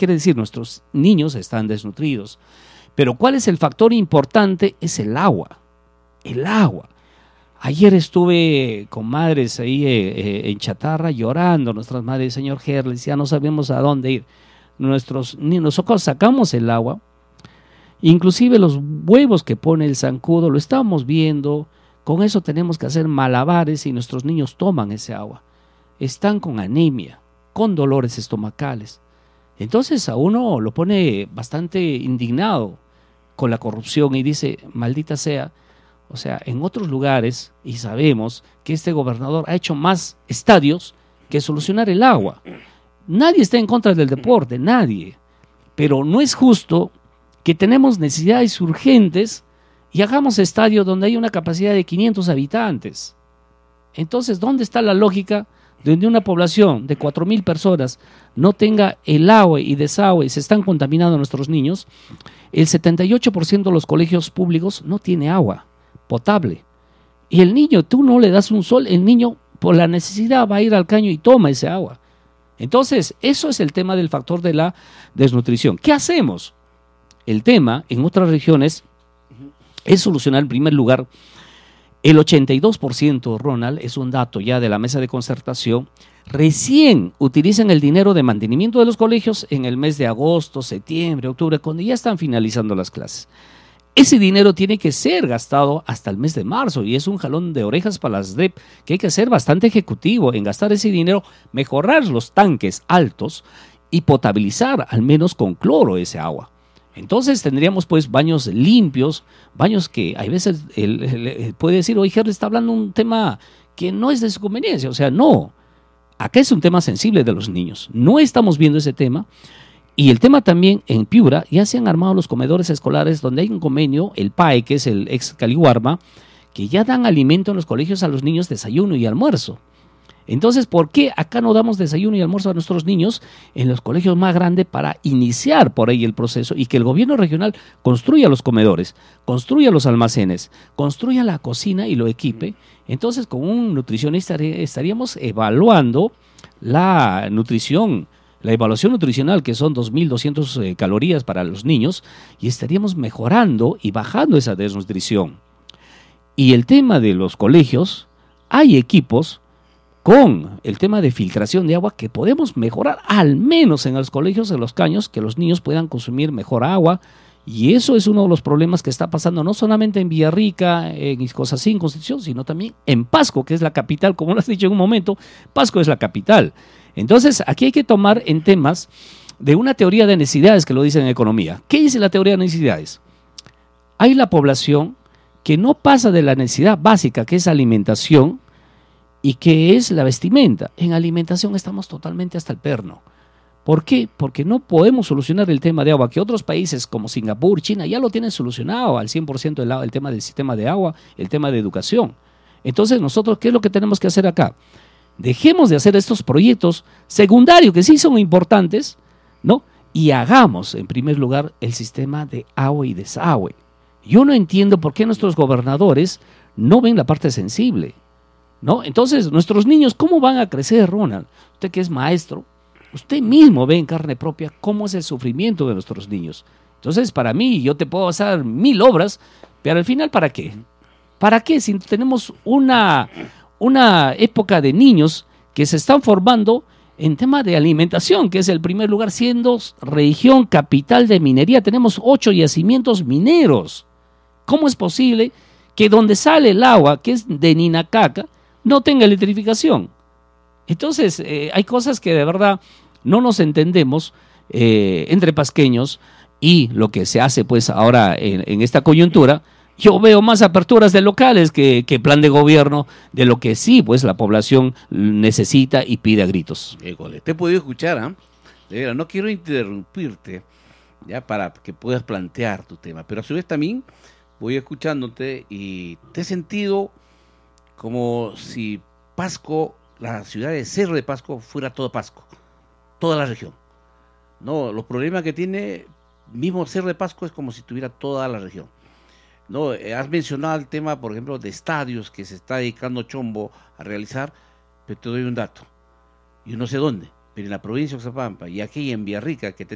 quiere decir nuestros niños están desnutridos. Pero ¿cuál es el factor importante? Es el agua. El agua. Ayer estuve con madres ahí en Chatarra llorando, nuestras madres, señor Gerles, ya no sabemos a dónde ir. Nosotros sacamos el agua, inclusive los huevos que pone el zancudo, lo estamos viendo, con eso tenemos que hacer malabares y nuestros niños toman ese agua. Están con anemia, con dolores estomacales. Entonces a uno lo pone bastante indignado con la corrupción y dice, maldita sea. O sea, en otros lugares, y sabemos que este gobernador ha hecho más estadios que solucionar el agua. Nadie está en contra del deporte, nadie. Pero no es justo que tenemos necesidades urgentes y hagamos estadios donde hay una capacidad de 500 habitantes. Entonces, ¿dónde está la lógica donde una población de 4.000 personas no tenga el agua y desagüe y se están contaminando nuestros niños? El 78% de los colegios públicos no tiene agua potable. Y el niño, tú no le das un sol, el niño por la necesidad va a ir al caño y toma ese agua. Entonces, eso es el tema del factor de la desnutrición. ¿Qué hacemos? El tema en otras regiones es solucionar en primer lugar el 82%, Ronald, es un dato ya de la mesa de concertación, recién utilizan el dinero de mantenimiento de los colegios en el mes de agosto, septiembre, octubre, cuando ya están finalizando las clases. Ese dinero tiene que ser gastado hasta el mes de marzo y es un jalón de orejas para las DEP que hay que ser bastante ejecutivo en gastar ese dinero, mejorar los tanques altos y potabilizar al menos con cloro ese agua. Entonces tendríamos pues baños limpios, baños que hay veces puede decir, oye, Gerle está hablando un tema que no es de su conveniencia, o sea, no, acá es un tema sensible de los niños, no estamos viendo ese tema. Y el tema también en Piura, ya se han armado los comedores escolares donde hay un convenio, el PAE, que es el ex Caliwarma, que ya dan alimento en los colegios a los niños, desayuno y almuerzo. Entonces, ¿por qué acá no damos desayuno y almuerzo a nuestros niños en los colegios más grandes para iniciar por ahí el proceso y que el gobierno regional construya los comedores, construya los almacenes, construya la cocina y lo equipe? Entonces, con un nutricionista estaríamos evaluando la nutrición, la evaluación nutricional, que son 2.200 calorías para los niños, y estaríamos mejorando y bajando esa desnutrición. Y el tema de los colegios, hay equipos con el tema de filtración de agua que podemos mejorar, al menos en los colegios, en los caños, que los niños puedan consumir mejor agua, y eso es uno de los problemas que está pasando no solamente en Villarrica, en Iscosasí, en Constitución, sino también en Pasco, que es la capital, como lo has dicho en un momento, Pasco es la capital. Entonces, aquí hay que tomar en temas de una teoría de necesidades que lo dicen en economía. ¿Qué dice la teoría de necesidades? Hay la población que no pasa de la necesidad básica, que es alimentación, y que es la vestimenta. En alimentación estamos totalmente hasta el perno. ¿Por qué? Porque no podemos solucionar el tema de agua, que otros países como Singapur, China, ya lo tienen solucionado al 100% el tema del sistema de agua, el tema de educación. Entonces, nosotros, ¿qué es lo que tenemos que hacer acá? Dejemos de hacer estos proyectos secundarios que sí son importantes, ¿no? Y hagamos, en primer lugar, el sistema de agua y desagüe. Yo no entiendo por qué nuestros gobernadores no ven la parte sensible, ¿no? Entonces, nuestros niños, ¿cómo van a crecer, Ronald? Usted que es maestro, usted mismo ve en carne propia cómo es el sufrimiento de nuestros niños. Entonces, para mí, yo te puedo hacer 1.000 obras, pero al final, ¿para qué? ¿Para qué? Si tenemos una época de niños que se están formando en tema de alimentación, que es el primer lugar, siendo región capital de minería, tenemos 8 yacimientos mineros. ¿Cómo es posible que donde sale el agua, que es de Ninacaca, no tenga electrificación? Entonces, hay cosas que de verdad no nos entendemos entre pasqueños, y lo que se hace pues ahora en esta coyuntura, yo veo más aperturas de locales que plan de gobierno de lo que sí pues la población necesita y pide a gritos. Te he podido escuchar, ¿eh? No quiero interrumpirte ya para que puedas plantear tu tema, pero a su vez también voy escuchándote y te he sentido como si Pasco, la ciudad de Cerro de Pasco, fuera todo Pasco, toda la región. No, los problemas que tiene mismo Cerro de Pasco es como si tuviera toda la región. No, has mencionado el tema, por ejemplo, de estadios que se está dedicando Chombo a realizar, pero te doy un dato. Yo no sé dónde, pero en la provincia de Oxapampa y aquí en Villarrica, que